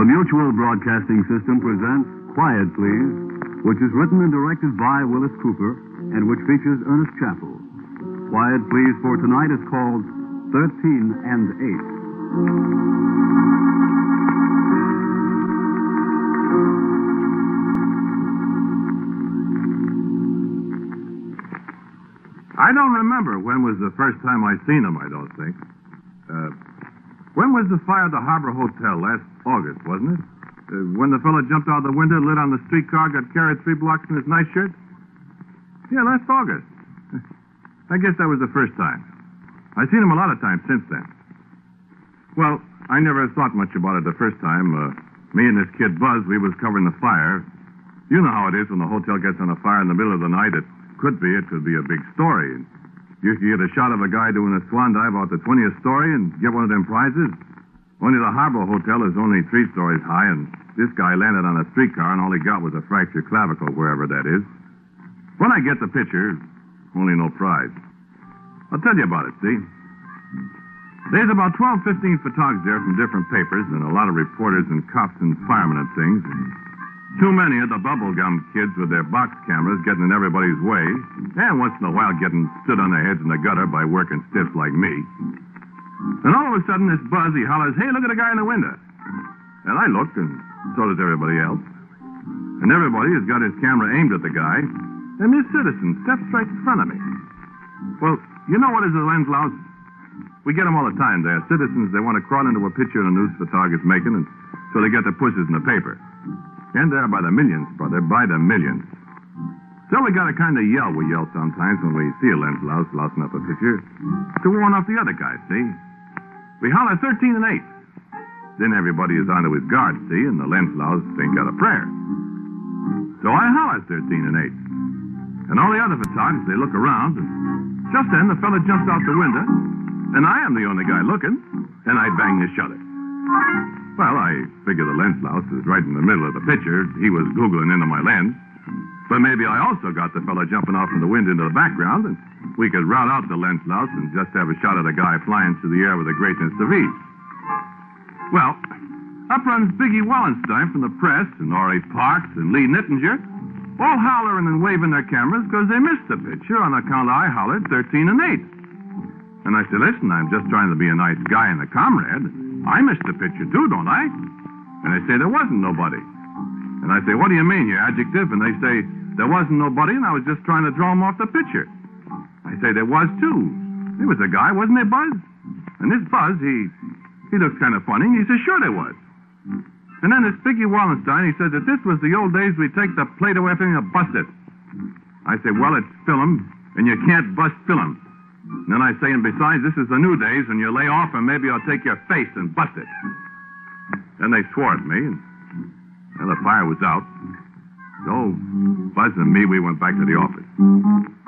The Mutual Broadcasting System presents Quiet Please, which is written and directed by Willis Cooper and which features Ernest Chappell. Quiet Please for tonight is called 13 and 8. I don't remember when was the first time I seen him, I don't think. When was the fire at the Harbor Hotel? Last August, wasn't it? When the fellow jumped out the window, lit on the streetcar, got carried 3 blocks in his nightshirt? Yeah, last August. I guess that was the first time. I've seen him a lot of times since then. Well, I never thought much about it the first time. Me and this kid Buzz, we was covering the fire. You know how it is when the hotel gets on a fire in the middle of the night. It could be a big story. You could get a shot of a guy doing a swan dive out the 20th story and get one of them prizes. Only the Harbor Hotel is only 3 stories high, and this guy landed on a streetcar, and all he got was a fractured clavicle, wherever that is. When I get the picture, only no prize. I'll tell you about it, see? There's about 12, 15 photographers there from different papers, and a lot of reporters and cops and firemen and things. Too many of the bubblegum kids with their box cameras getting in everybody's way, and once in a while getting stood on their heads in the gutter by working stiffs like me. And all of a sudden, this Buzz, he hollers, "Hey, look at the guy in the window." And I looked, and so does everybody else. And everybody has got his camera aimed at the guy, and this citizen steps right in front of me. Well, you know what is a lens louse? We get them all the time. They're citizens, they want to crawl into a picture a news photographer's making, and so they get the pushes in the paper. And they're by the millions, brother, by the millions. So we got a kind of yell we yell sometimes when we see a lens louse lousing up a picture to warn off the other guys, see? We holler 13 and 8. Then everybody is onto his guard, see, and the lens louse ain't got a prayer. So I holler 13 and 8. And all the other photographers, they look around, and just then the fella jumps out the window, and I am the only guy looking, and I bang the shutter. Well, I figure the lens louse is right in the middle of the picture. He was googling into my lens. But maybe I also got the fella jumping off in the wind into the background, and we could rout out the lens louse and just have a shot of the guy flying through the air with a greatness of ease. Well, up runs Biggie Wallenstein from the press, and Orrie Parks and Lee Nittinger, all hollering and waving their cameras because they missed the picture on account I hollered 13 and 8. And I said, "Listen, I'm just trying to be a nice guy and a comrade. I missed the picture too, don't I?" And they say, "There wasn't nobody." And I say, "What do you mean, you adjective?" And they say, "There wasn't nobody, and I was just trying to draw him off the picture." I say, "There was too. There was a guy, wasn't there, Buzz?" And this Buzz, he looks kind of funny, and he says, "Sure there was." And then this Biggie Wallenstein, he said that this was the old days we'd take the Play-Doh everything and bust it. I say, "Well, it's film, and you can't bust film." And then I say, "And besides, this is the new days, and you lay off, and maybe I'll take your face and bust it." Then they swore at me, and the fire was out. So Buzz and me, we went back to the office.